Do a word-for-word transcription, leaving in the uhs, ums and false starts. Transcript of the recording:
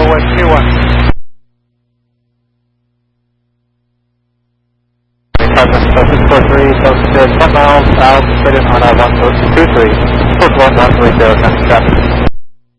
wind two one. six four three, seven miles, altitude on our one two three. Foot one one three zero, traffic.